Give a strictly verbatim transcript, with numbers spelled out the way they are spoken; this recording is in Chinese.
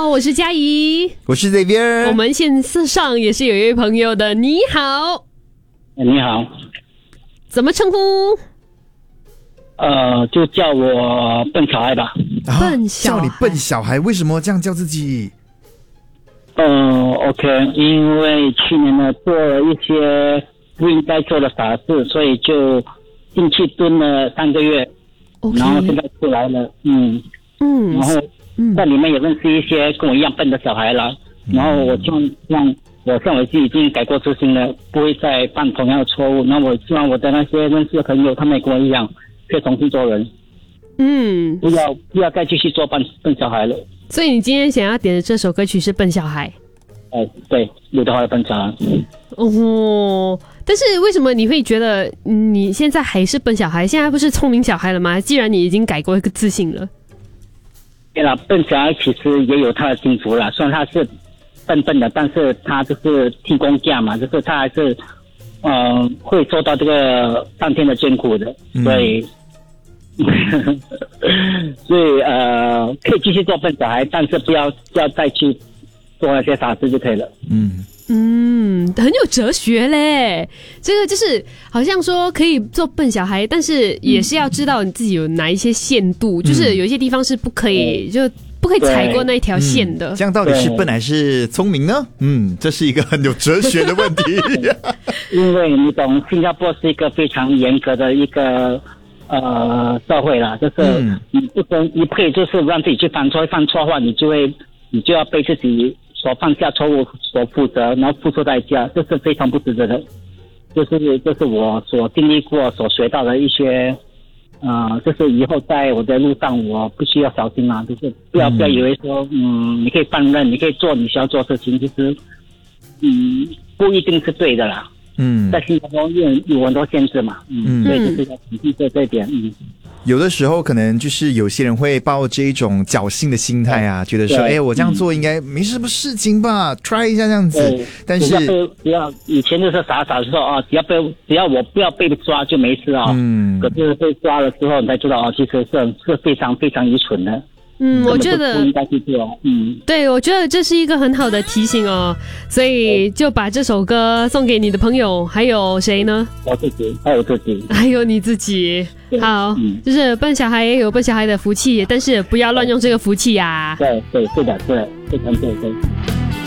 好，我是嘉怡， 我是 Xavier。 我们线上也是有一位朋友的，你好， 你好， 怎么称呼？ 呃，就叫我笨小孩吧。 啊、 笨小孩， 叫你笨小孩，为什么这样叫自己？ 呃 ，OK， 因为去年呢做了一些不应该做的傻事，所以就进去蹲了三个月， okay. 然后现在出来了，嗯嗯， 然后在里面也认识一些跟我一样笨的小孩了，嗯、然后我希望让我像我自己已经改过自新了，不会再犯同样的错误。那我希望我的那些认识的朋友，他们也跟我一样，可以重新做人。 嗯， 不要不要再继续做笨笨小孩了。 所以你今天想要点的这首歌曲是《笨小孩》。 哎，对，刘德华的笨小孩。 哦，但是为什么你会觉得你现在还是笨小孩？现在不是聪明小孩了吗？既然你已经改过一个自信了。 对了，笨小孩其实也有他的幸福啦，虽然他是笨笨的，但是他就是听公价嘛，就是他还是呃会受到这个上天的眷顾的，所以。嗯所以呃，可以继续做笨小孩，但是不要不要再去做那些傻事就可以了。 嗯嗯，很有哲学嘞。这个就是好像说可以做笨小孩，但是也是要知道你自己有哪一些限度，嗯、就是有一些地方是不可以，就不可以踩过那一条线的。 嗯、这样到底是笨还是聪明呢？嗯，这是一个很有哲学的问题。 因为你懂，新加坡是一个非常严格的一个。呃，社会啦，就是你不能一配就是让自己去犯错，犯错的话，你就会你就要被自己所犯下错误所负责，然后付出代价，这是非常不值得的。就是这是我所经历过、所学到的一些，呃，就是以后在我的路上，我必须要小心啦，就是不要不要以为说，嗯，你可以放任，你可以做你需要做的事情，其实，嗯，不一定是对的啦。嗯，在新加坡有有很多限制嘛，嗯，所以就是要谨记这这一点，嗯。 有的时候可能就是有些人会抱这一种侥幸的心态啊，觉得说，哎，我这样做应该没什么事情吧， try 一下这样子。但是不要以前就是傻傻的说啊，只要被只要我不要被抓就没事啊。嗯。可是被抓了之后，你才知道啊，其实是是非常非常愚蠢的。 嗯，我觉得不应该去做。嗯， 对，我觉得这是一个很好的提醒哦，所以就把这首歌送给你的朋友，还有谁呢？ 我自己，还有自己， 还有你自己。好，嗯、就是笨小孩也有笨小孩的福气，但是不要乱用这个福气呀、啊。 对对，是的，对，非常对对。